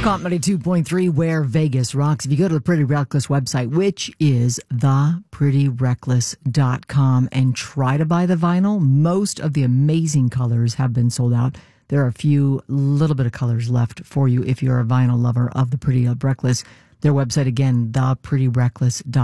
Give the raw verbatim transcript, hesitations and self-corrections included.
Comedy two point three, where Vegas rocks. If you go to the Pretty Reckless website, which is the pretty reckless dot com, and try to buy the vinyl, most of the amazing colors have been sold out. There are a few little bit of colors left for you if you're a vinyl lover of the Pretty Reckless. Their website, again, the pretty reckless dot com.